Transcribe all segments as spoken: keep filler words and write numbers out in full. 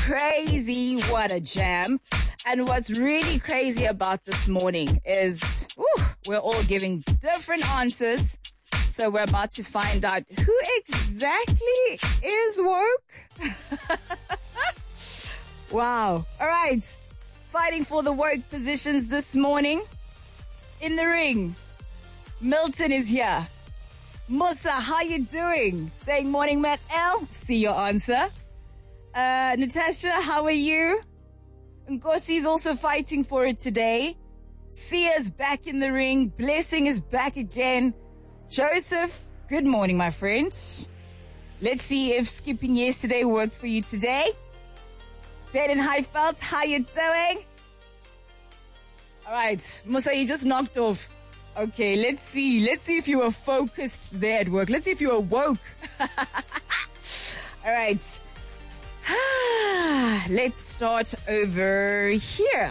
crazy. What a jam. And what's really crazy about this morning is whew, we're all giving different answers. So we're about to find out who exactly is woke. Wow. All right. Fighting for the woke positions this morning. In the ring, Milton is here. Musa, how you doing? Saying morning, Matt L. See your answer. Uh, Natasha, how are you? Nkosi is also fighting for it today. Sia's back in the ring. Blessing is back again. Joseph, good morning, my friend. Let's see if skipping yesterday worked for you today. Ben and Highfeld, how you doing? All right, Musa, you just knocked off. Okay, let's see. Let's see if you were focused there at work. Let's see if you were woke. All right. Let's start over here.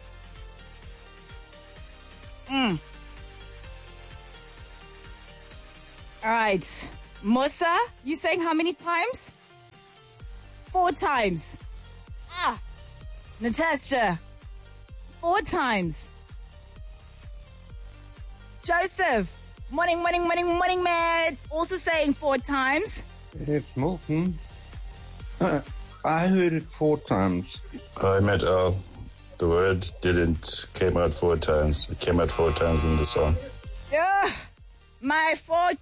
Mm. All right. Musa, you saying how many times? Four times. Ah. Natasha, four times. Joseph, morning, morning, morning, morning, man. Also saying four times. It's Milton. I heard it four times. I met Al. The word didn't came out four times. It came out four times in the song. Yeah, my four